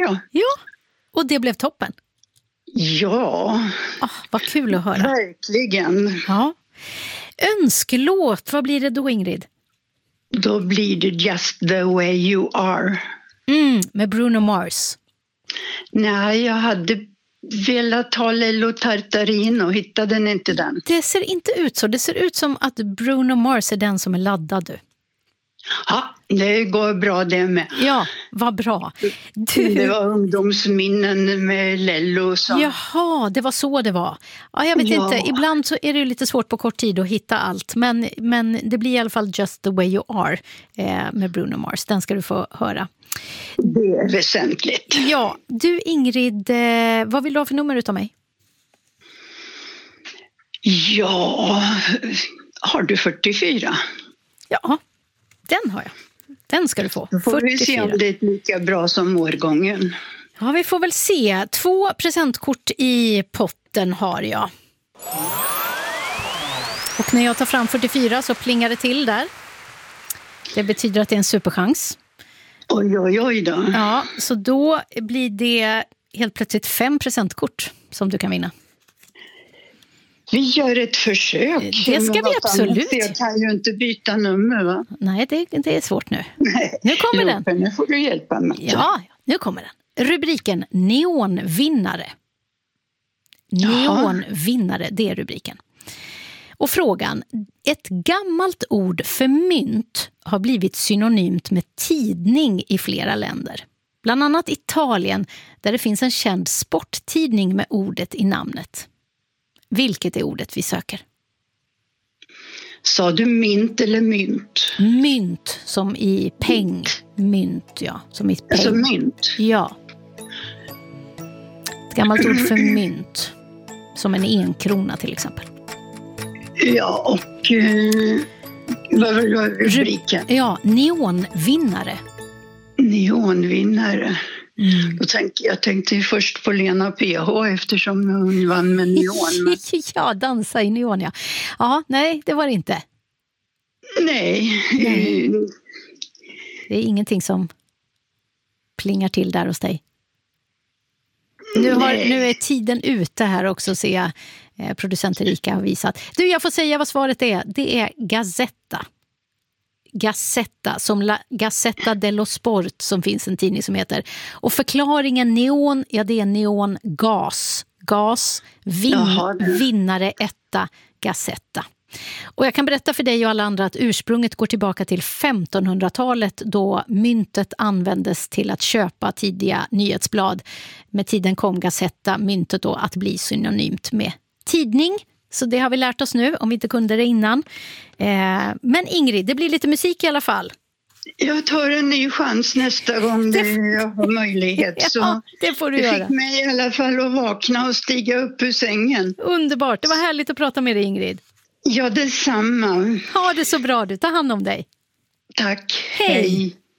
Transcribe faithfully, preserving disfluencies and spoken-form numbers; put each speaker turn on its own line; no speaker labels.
då.
Ja, och det blev toppen.
Ja.
Oh, vad kul att höra.
Verkligen.
Ja. Önskelåt, vad blir det då, Ingrid?
Då blir det Just the way you are.
Mm, med Bruno Mars.
Nej, jag hade velat ha Lello Tartarino och hittade den inte den.
Det ser inte ut så. Det ser ut som att Bruno Mars är den som är laddad, du.
Ja, det går bra det med.
Ja, vad bra. Du...
Det var ungdomsminnen med Lello. Som...
Jaha, det var så det var. Ja, jag vet
ja.
inte. Ibland så är det ju lite svårt på kort tid att hitta allt. Men, men det blir i alla fall Just the way you are eh, med Bruno Mars. Den ska du få höra.
Det är väsentligt.
Ja, du Ingrid, eh, vad vill du ha för nummer utav mig?
Ja, har du fyrtiofyra?
Ja, den har jag. Den ska du få.
Då får vi se om det är lika bra som årgången.
Ja, vi får väl se. Två presentkort i potten har jag. Och när jag tar fram fyrtiofyra så plingar det till där. Det betyder att det är en superchans.
Oj, oj, oj då.
Ja, så då blir det helt plötsligt fem presentkort som du kan vinna.
Vi gör ett försök.
Det ska vi absolut.
Jag kan ju inte byta nummer, va?
Nej, det, det är svårt nu. Nej. Nu kommer
jo,
den.
Nu får du hjälpa mig.
Ja, nu kommer den. Rubriken Neonvinnare. Neonvinnare, det är rubriken. Och frågan, ett gammalt ord för mynt har blivit synonymt med tidning i flera länder. Bland annat Italien, där det finns en känd sporttidning med ordet i namnet. Vilket är ordet vi söker?
Sa du mynt eller mynt?
Mynt, som i peng. Mynt, ja. Som i peng.
Alltså mynt?
Ja. Ett gammalt ord för mynt. Som en enkrona till exempel.
Ja, och uh, vad var rubriken?
Ja, neonvinnare.
Neonvinnare.
Mm.
Då tänkte, jag tänkte först på Lena P H eftersom hon vann med neon. Men...
ja, dansa i neon, ja. Ja, nej, det var det inte.
Nej.
nej. Det är ingenting som plingar till där hos dig. Nu, har, nu är tiden ute här också, ser jag. Eh, producent Erika har visat. Du, jag får säga vad svaret är. Det är Gazzetta. Gazzetta, som La Gazzetta dello Sport, som finns en tidning som heter. Och förklaringen neon, ja det är neon gas. Gas, vin, Jaha, vinnare, etta, Gazzetta. Och jag kan berätta för dig och alla andra att ursprunget går tillbaka till femtonhundratalet då myntet användes till att köpa tidiga nyhetsblad. Med tiden kom Gazzetta, myntet då, att bli synonymt med tidning. Så det har vi lärt oss nu, om vi inte kunde det innan. Eh, men Ingrid, det blir lite musik i alla fall.
Jag tar en ny chans nästa gång det... jag har möjlighet.
ja,
så
det får du
det
göra.
Det fick mig i alla fall att vakna och stiga upp ur sängen.
Underbart, det var härligt att prata med dig, Ingrid.
Ja, detsamma.
Ha det så bra, du. Ta hand om dig.
Tack.
Hej.
Hej.